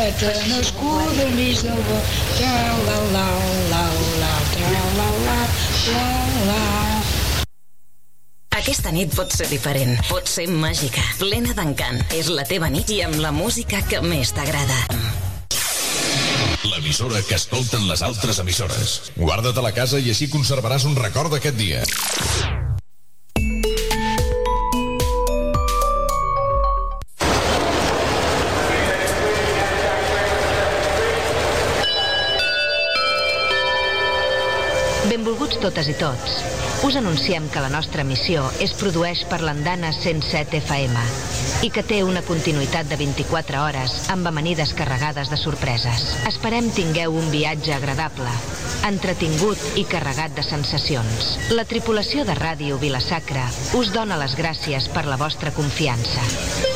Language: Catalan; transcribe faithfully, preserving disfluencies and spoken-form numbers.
poeta nascut al mig del bo. Tra-la-la-la-la, tra-la-la-la-la. Aquesta nit pot ser diferent, pot ser màgica, plena d'encant. És la teva nit i amb la música que més t'agrada. L'emissora que escolten les altres emissores. Guarda't a la casa i així conservaràs un record d'aquest dia. Benvolguts totes i tots. Us anunciem que la nostra emissió es produeix per l'Andana cent set F M i que té una continuïtat de vint-i-quatre hores amb amanides carregades de sorpreses. Esperem tingueu un viatge agradable, entretingut i carregat de sensacions. La tripulació de Ràdio Vila-sacra us dona les gràcies per la vostra confiança.